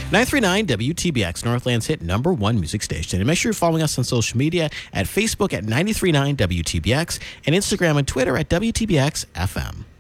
939 WTBX, Northland's hit #1 music station. And make sure you're following us on social media at Facebook at 939 WTBX and Instagram and Twitter at WTBX FM.